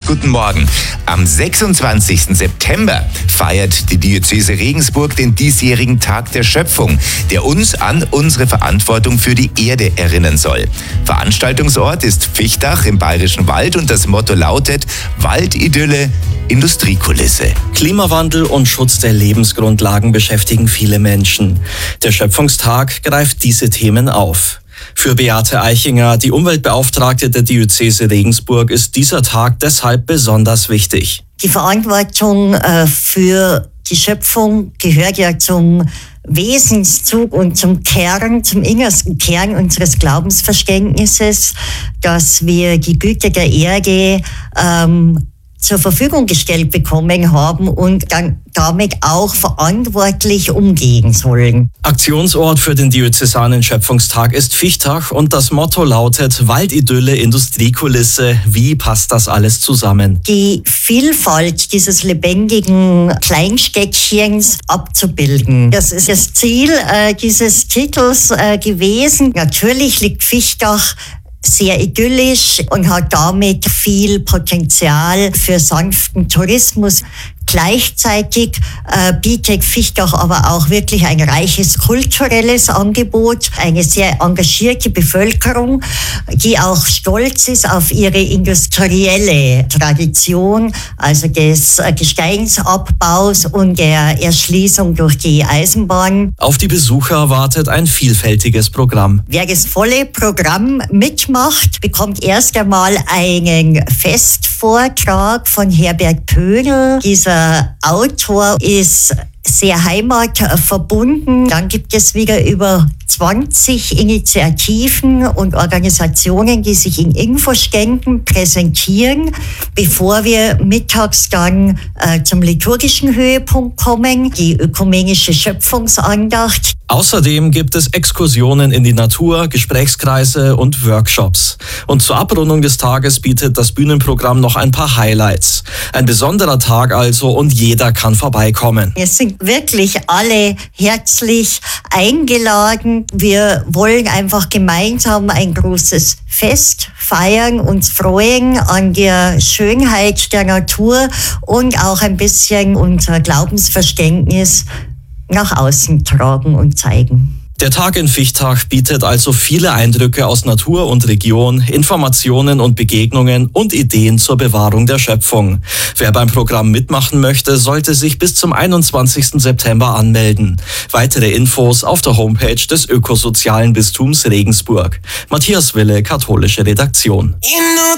guten Morgen. Am 26. September feiert die Diözese Regensburg den diesjährigen Tag der Schöpfung, der uns an unsere Verantwortung für die Erde erinnern soll. Veranstaltungsort ist Fichtach im Bayerischen Wald und das Motto lautet Waldidylle, Industriekulisse. Klimawandel und Schutz der Lebensgrundlagen beschäftigen viele Menschen. Der Schöpfungstag greift diese Themen auf. Für Beate Eichinger, die Umweltbeauftragte der Diözese Regensburg, ist dieser Tag deshalb besonders wichtig. Die Verantwortung für die Schöpfung gehört ja zum Wesenszug und zum Kern, zum innersten Kern unseres Glaubensverständnisses, dass wir die Güter der Erde zur Verfügung gestellt bekommen haben und dann damit auch verantwortlich umgehen sollen. Aktionsort für den diözesanen Schöpfungstag ist Fichtach und das Motto lautet Waldidylle, Industriekulisse. Wie passt das alles zusammen? Die Vielfalt dieses lebendigen Kleinstädtchens abzubilden. Das ist das Ziel dieses Titels gewesen. Natürlich liegt Fichtach sehr idyllisch und hat damit viel Potenzial für sanften Tourismus. Gleichzeitig bietet Fichtach aber auch wirklich ein reiches kulturelles Angebot, eine sehr engagierte Bevölkerung, die auch stolz ist auf ihre industrielle Tradition, also des Gesteinsabbaus und der Erschließung durch die Eisenbahn. Auf die Besucher wartet ein vielfältiges Programm. Wer das volle Programm mitmacht, bekommt erst einmal einen Festvortrag von Herbert Pödel. Dieser Autor ist sehr heimatverbunden. Dann gibt es wieder über 20 Initiativen und Organisationen, die sich in Infoständen präsentieren, bevor wir mittags dann zum liturgischen Höhepunkt kommen, die ökumenische Schöpfungsandacht. Außerdem gibt es Exkursionen in die Natur, Gesprächskreise und Workshops. Und zur Abrundung des Tages bietet das Bühnenprogramm noch ein paar Highlights. Ein besonderer Tag also und jeder kann vorbeikommen. Wir sind wirklich alle herzlich eingeladen. Wir wollen einfach gemeinsam ein großes Fest feiern, uns freuen an der Schönheit der Natur und auch ein bisschen unser Glaubensverständnis nach außen tragen und zeigen. Der Tag in Fichtach bietet also viele Eindrücke aus Natur und Region, Informationen und Begegnungen und Ideen zur Bewahrung der Schöpfung. Wer beim Programm mitmachen möchte, sollte sich bis zum 21. September anmelden. Weitere Infos auf der Homepage des Ökosozialen Bistums Regensburg. Matthias Wille, katholische Redaktion.